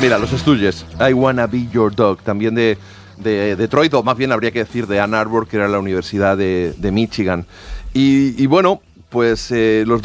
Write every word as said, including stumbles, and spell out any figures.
mira, los Stooges, I Wanna Be Your Dog, también de, de Detroit, o más bien habría que decir de Ann Arbor, que era la Universidad de, de Michigan. Y, y bueno, pues eh, los